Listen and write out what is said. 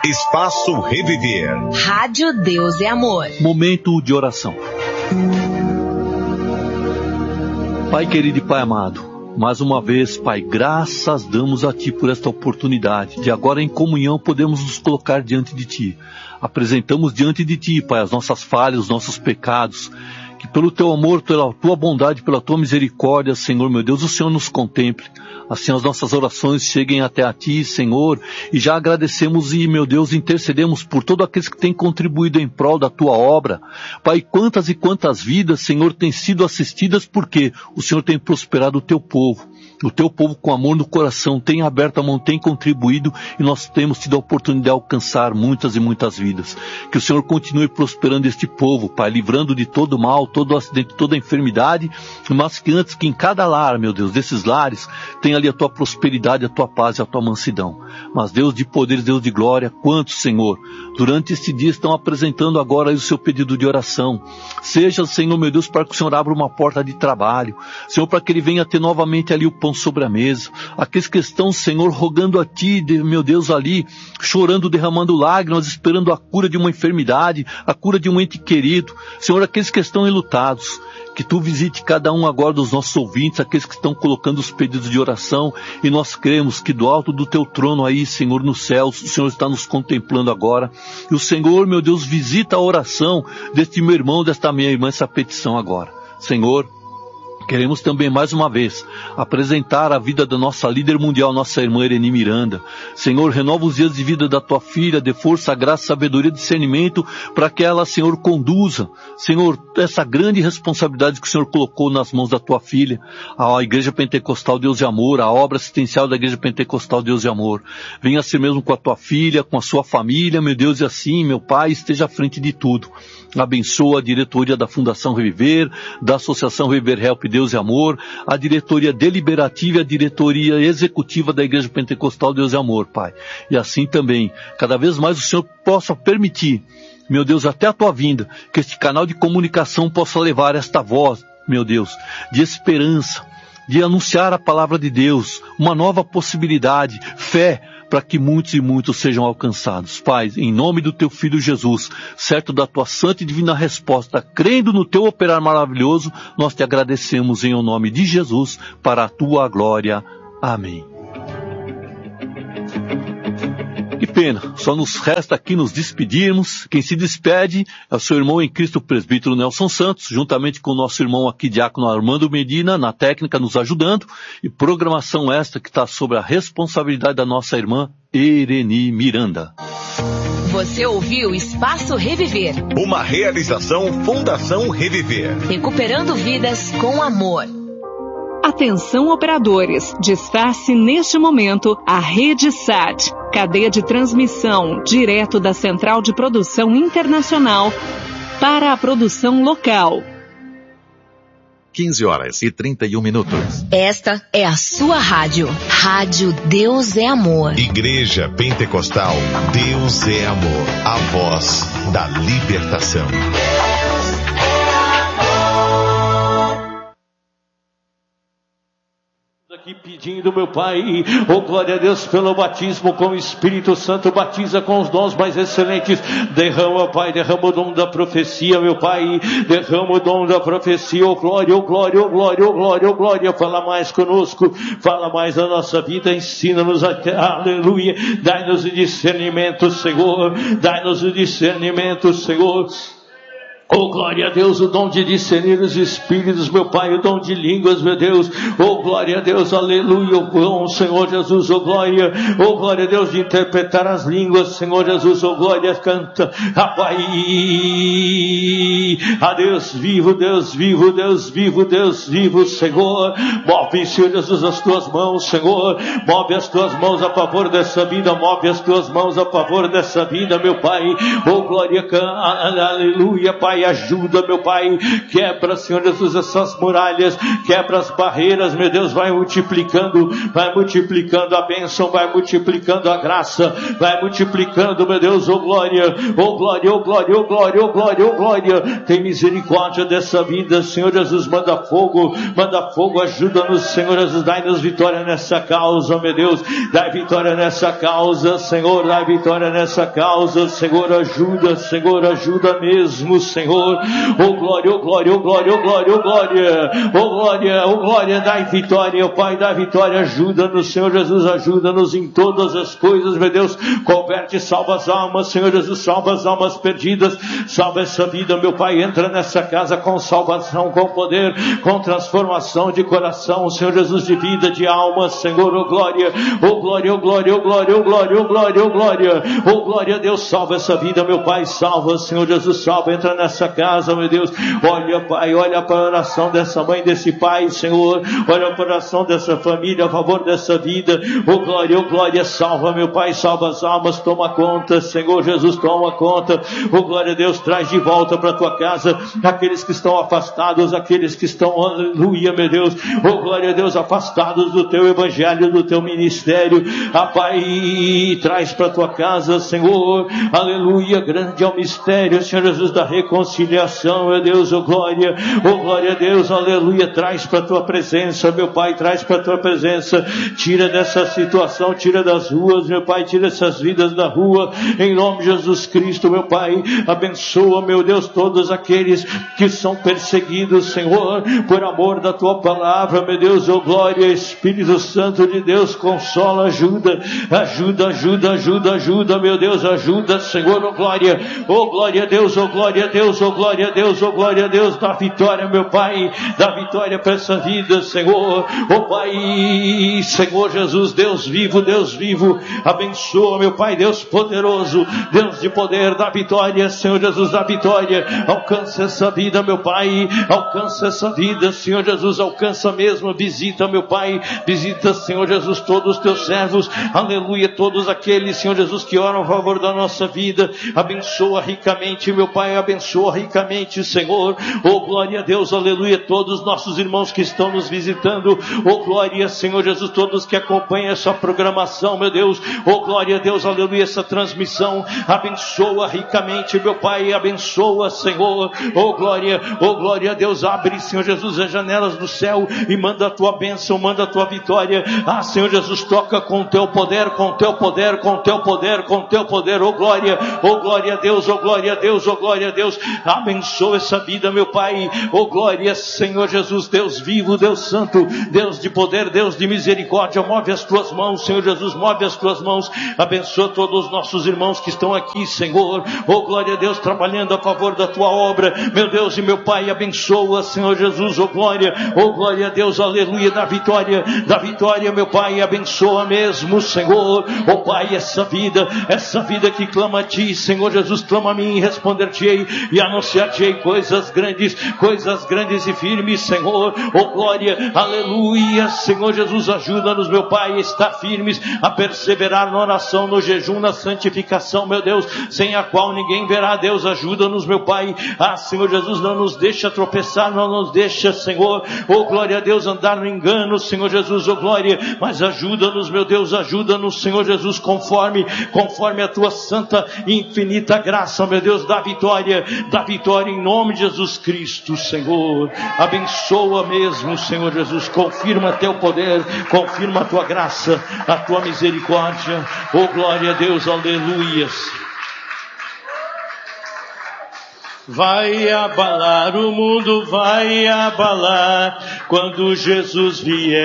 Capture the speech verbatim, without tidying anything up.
Espaço Reviver. Rádio Deus é Amor. Momento de oração. Pai querido e Pai amado, mais uma vez, Pai, graças damos a Ti por esta oportunidade de agora em comunhão podemos nos colocar diante de Ti. Apresentamos diante de Ti, Pai, as nossas falhas, os nossos pecados, que pelo Teu amor, pela Tua bondade, pela Tua misericórdia, Senhor meu Deus, o Senhor nos contemple. Assim as nossas orações cheguem até a Ti, Senhor, e já agradecemos e, meu Deus, intercedemos por todos aqueles que têm contribuído em prol da Tua obra. Pai, quantas e quantas vidas, Senhor, têm sido assistidas porque o Senhor tem prosperado o Teu povo. O Teu povo com amor no coração tem aberto a mão, tem contribuído e nós temos tido a oportunidade de alcançar muitas e muitas vidas. Que o Senhor continue prosperando este povo, Pai, livrando de todo mal, todo acidente, toda enfermidade, mas que antes que em cada lar, meu Deus, desses lares, tenha ali a Tua prosperidade, a Tua paz e a Tua mansidão. Mas Deus de poderes, Deus de glória, quantos, Senhor, durante este dia estão apresentando agora aí o seu pedido de oração. Seja, Senhor, meu Deus, para que o Senhor abra uma porta de trabalho. Senhor, para que ele venha ter novamente ali o pão sobre a mesa. Aqueles que estão, Senhor, rogando a Ti, meu Deus, ali, chorando, derramando lágrimas, esperando a cura de uma enfermidade, a cura de um ente querido. Senhor, aqueles que estão enlutados, que Tu visite cada um agora dos nossos ouvintes, aqueles que estão colocando os pedidos de oração, e nós cremos que do alto do Teu trono aí, Senhor, nos céus, o Senhor está nos contemplando agora, e o Senhor, meu Deus, visita a oração deste meu irmão, desta minha irmã, essa petição agora. Senhor, queremos também mais uma vez apresentar a vida da nossa líder mundial, nossa irmã Ereni Miranda. Senhor, renova os dias de vida da Tua filha, dê força, graça, sabedoria e discernimento para que ela, Senhor, conduza, Senhor, essa grande responsabilidade que o Senhor colocou nas mãos da Tua filha, a Igreja Pentecostal Deus de Amor, a obra assistencial da Igreja Pentecostal Deus de Amor. Venha ser mesmo com a Tua filha, com a sua família, meu Deus, e assim, meu Pai, esteja à frente de tudo. Abençoa a diretoria da Fundação Reviver, da Associação Reviver Help Deus e Amor, a diretoria deliberativa e a diretoria executiva da Igreja Pentecostal Deus e Amor, Pai. E assim também, cada vez mais o Senhor possa permitir, meu Deus, até a Tua vinda, que este canal de comunicação possa levar esta voz, meu Deus, de esperança, de anunciar a palavra de Deus, uma nova possibilidade, fé, para que muitos e muitos sejam alcançados. Pai, em nome do Teu Filho Jesus, certo da Tua santa e divina resposta, crendo no Teu operar maravilhoso, nós Te agradecemos em o nome de Jesus, para a Tua glória. Amém. Que pena, só nos resta aqui nos despedirmos. Quem se despede é o seu irmão em Cristo, o presbítero Nelson Santos, juntamente com o nosso irmão aqui, diácono Armando Medina, na técnica nos ajudando, e programação esta que está sobre a responsabilidade da nossa irmã Ereni Miranda. Você ouviu Espaço Reviver. Uma realização Fundação Reviver. Recuperando vidas com amor. Atenção operadores, desface neste momento a Rede Sat, cadeia de transmissão direto da Central de Produção Internacional para a produção local. quinze horas e trinta e um minutos. Esta é a sua rádio. Rádio Deus é Amor. Igreja Pentecostal Deus é Amor. A voz da libertação. Aqui pedindo, meu Pai, oh glória a Deus, pelo batismo com o Espírito Santo, batiza com os dons mais excelentes, derrama, Pai, derrama o dom da profecia, meu Pai, derrama o dom da profecia, oh glória, oh glória, oh glória, oh glória, oh glória, fala mais conosco, fala mais na nossa vida, ensina-nos até, aleluia, dai-nos o discernimento, Senhor, dai-nos o discernimento, Senhor. Oh, glória a Deus, o dom de discernir os espíritos, meu Pai, o dom de línguas, meu Deus. Oh, glória a Deus, aleluia, oh, Senhor Jesus, oh, glória. Oh, glória a Deus, de interpretar as línguas, Senhor Jesus, oh, glória, canta. Ah, Pai, a Deus vivo, Deus vivo, Deus vivo, Deus vivo, Senhor. Move, Senhor Jesus, as Tuas mãos, Senhor. Move as Tuas mãos a favor dessa vida, move as Tuas mãos a favor dessa vida, meu Pai. Oh, glória, aleluia, Pai. Pai, ajuda, meu Pai, quebra, Senhor Jesus, essas muralhas, quebra as barreiras, meu Deus, vai multiplicando, vai multiplicando a bênção, vai multiplicando a graça, vai multiplicando, meu Deus, oh glória, oh glória, oh glória, oh glória, oh glória, oh glória, tem misericórdia dessa vida, Senhor Jesus, manda fogo, manda fogo, ajuda-nos, Senhor Jesus, dai-nos vitória nessa causa, meu Deus, dai vitória nessa causa, Senhor, dai vitória nessa causa, Senhor, ajuda, Senhor, ajuda mesmo, Senhor, oh glória, oh glória, oh glória, oh glória, oh glória, oh glória, oh glória, dai vitória, oh Pai, dai vitória, ajuda-nos, Senhor Jesus, ajuda-nos em todas as coisas, meu Deus, converte, salva as almas, Senhor Jesus, salva as almas perdidas, salva essa vida, meu Pai, entra nessa casa com salvação, com poder, com transformação de coração, Senhor Jesus, de vida, de alma, Senhor, oh glória, oh glória, oh glória, oh glória, oh glória, oh glória, oh glória, oh glória, Deus, salva essa vida, meu Pai, salva, Senhor Jesus, salva, entra nessa casa, meu Deus, olha, Pai, olha para a oração dessa mãe, desse pai, Senhor, olha para a oração dessa família, a favor dessa vida, oh glória, oh glória, salva, meu Pai, salva as almas, toma conta, Senhor Jesus, toma conta, oh glória a Deus, traz de volta para a tua casa, aqueles que estão afastados, aqueles que estão, aleluia, meu Deus, oh glória a Deus, afastados do teu evangelho, do teu ministério, ah Pai, traz para a tua casa, Senhor, aleluia, grande é o mistério, Senhor Jesus, da reconciliação, meu Deus, oh glória, oh glória a Deus, aleluia, traz para a tua presença, meu Pai, traz para a tua presença, tira dessa situação, tira das ruas, meu Pai, tira essas vidas da rua, em nome de Jesus Cristo, meu Pai, abençoa, meu Deus, todos aqueles que são perseguidos, Senhor, por amor da tua palavra, meu Deus, oh glória, Espírito Santo de Deus, consola, ajuda, ajuda, ajuda, ajuda, ajuda, meu Deus, ajuda, Senhor, oh glória, oh glória a Deus, oh glória a Deus, oh glória a Deus, oh glória a Deus, dá vitória, meu Pai, dá vitória para essa vida, Senhor, oh Pai, Senhor Jesus, Deus vivo, Deus vivo, abençoa, meu Pai, Deus poderoso, Deus de poder, dá vitória, Senhor Jesus, dá vitória, alcança essa vida, meu Pai, alcança essa vida, Senhor Jesus, alcança mesmo, visita, meu Pai, visita, Senhor Jesus, todos os teus servos, aleluia, todos aqueles, Senhor Jesus, que oram a favor da nossa vida, abençoa ricamente, meu Pai, abençoa ricamente, Senhor, oh glória a Deus, aleluia, todos os nossos irmãos que estão nos visitando, oh glória, Senhor Jesus, todos que acompanham essa programação, meu Deus, oh glória a Deus, aleluia, essa transmissão, abençoa ricamente, meu Pai, abençoa, Senhor, oh glória, oh glória a Deus, abre, Senhor Jesus, as janelas do céu e manda a tua bênção, manda a tua vitória, ah, Senhor Jesus, toca com o teu poder, com o teu poder, com o teu poder, com o teu poder, oh glória, oh glória a Deus, oh glória a Deus, oh glória a Deus, abençoa essa vida, meu Pai, oh glória, Senhor Jesus, Deus vivo, Deus santo, Deus de poder, Deus de misericórdia, move as tuas mãos, Senhor Jesus, move as tuas mãos, abençoa todos os nossos irmãos que estão aqui, Senhor, oh glória a Deus, trabalhando a favor da tua obra, meu Deus e meu Pai, abençoa, Senhor Jesus, oh glória, oh glória a Deus, aleluia, da vitória, da vitória, meu Pai, abençoa mesmo, Senhor, oh Pai, essa vida, essa vida que clama a Ti, Senhor Jesus, clama a mim, responder-te-ei e anunciar-te-ei coisas grandes, coisas grandes e firmes, Senhor, oh glória, aleluia, Senhor Jesus, ajuda-nos, meu Pai, a estar firmes, a perseverar na oração, no jejum, na santificação, meu Deus, sem a qual ninguém verá, Deus, ajuda-nos, meu Pai, ah, Senhor Jesus, não nos deixa tropeçar, não nos deixa, Senhor, oh glória a Deus, andar no engano, Senhor Jesus, oh glória, mas ajuda-nos, meu Deus, ajuda-nos, Senhor Jesus, conforme, conforme a tua santa e infinita graça, meu Deus, dá vitória, dá vitória em nome de Jesus Cristo, Senhor, abençoa mesmo, Senhor Jesus, confirma teu poder, confirma a tua graça, a tua misericórdia, oh glória a Deus, aleluias. Vai abalar o mundo, vai abalar quando Jesus vier.